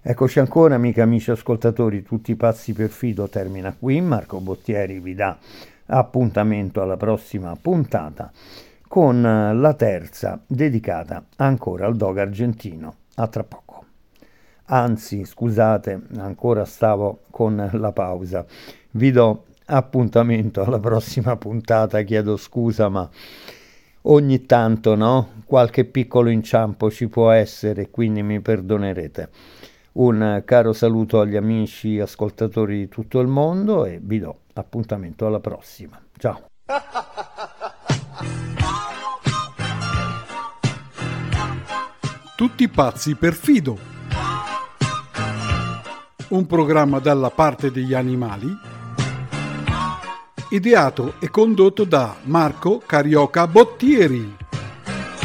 Eccoci ancora, amici ascoltatori, tutti pazzi per Fido termina qui. Marco Bottieri vi dà appuntamento alla prossima puntata con la terza dedicata ancora al dog argentino. A tra poco. Anzi, scusate, ancora stavo con la pausa. Vi do appuntamento alla prossima puntata, chiedo scusa, ma ogni tanto, no? Qualche piccolo inciampo ci può essere, quindi mi perdonerete. Un caro saluto agli amici ascoltatori di tutto il mondo e vi do appuntamento alla prossima. Ciao. Tutti pazzi per Fido. Un programma dalla parte degli animali, ideato e condotto da Marco Carioca Bottieri.